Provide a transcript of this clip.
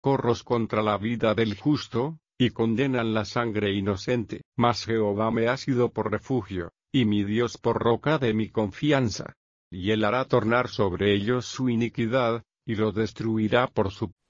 socorros contra la vida del justo, y condenan la sangre inocente. Mas Jehová me ha sido por refugio, y mi Dios por roca de mi confianza. Y él hará tornar sobre ellos su iniquidad, y los destruirá por su